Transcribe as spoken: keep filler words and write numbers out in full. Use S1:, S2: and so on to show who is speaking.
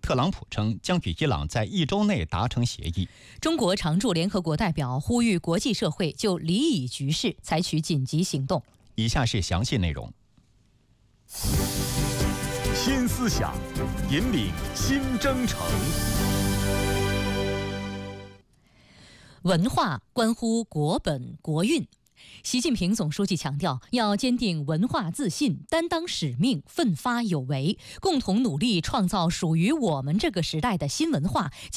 S1: 特朗普称将与伊朗在一周内达成协议。
S2: 中国常驻联合国代表呼吁国际社会就黎以局势采取紧急行动。
S1: 以下是详细内容。
S3: 新思想，引领新征程。
S2: 文化关乎国本国运。习近平总书记强调，要坚定文化自信，担当使命，奋发有为，共同努力创造属于我们这个时代的新文化。